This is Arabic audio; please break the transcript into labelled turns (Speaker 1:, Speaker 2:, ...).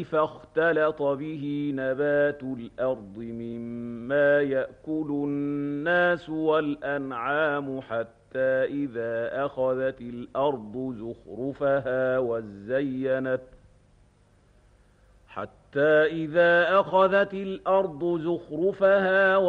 Speaker 1: فاختلط به نبات الأرض مما يأكل الناس والأنعام حتى إذا أخذت الأرض زخرفها